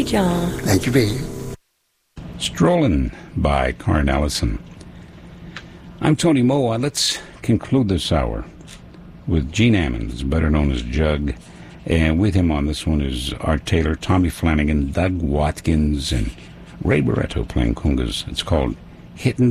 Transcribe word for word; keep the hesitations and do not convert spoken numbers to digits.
John. Thank you, baby. Strolling by Carn Allison. I'm Tony Moa. Let's conclude this hour with Gene Ammons, better known as Jug. And with him on this one is Art Taylor, Tommy Flanagan, Doug Watkins, and Ray Barretto playing congas. It's called Hittin'